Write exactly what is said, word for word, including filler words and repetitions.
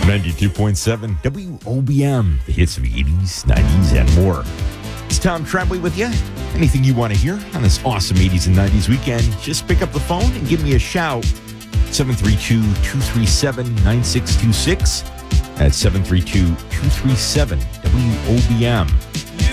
ninety-two point seven W O B M, the hits of the eighties, nineties, and more. It's Tom Tremblay with you. Anything you want to hear on this awesome eighties and nineties weekend, just pick up the phone and give me a shout. seven three two, two three seven, nine six two six. That's seven three two, two three seven W O B M.